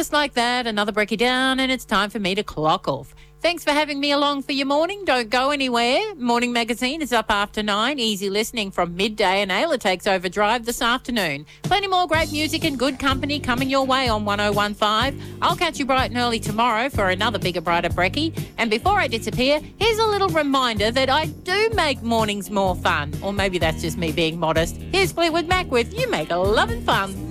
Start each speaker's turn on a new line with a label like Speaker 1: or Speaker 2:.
Speaker 1: just like that, another brekkie down, and it's time for me to clock off. Thanks for having me along for your morning. Don't go anywhere. Morning Magazine is up after 9. Easy listening from midday, and Ayla takes over Drive this afternoon. Plenty more great music and good company coming your way on 1015. I'll catch you bright and early tomorrow for another bigger, brighter brekkie. And before I disappear, here's a little reminder that I do make mornings more fun. Or maybe that's just me being modest. Here's Fleetwood Mac with You Make a Lovin' Fun.